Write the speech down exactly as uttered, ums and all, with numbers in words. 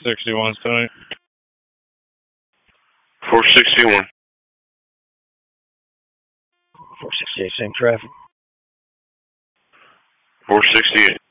sixty-one tonight. four sixty-one. four sixty-eight, same traffic. four sixty-eight.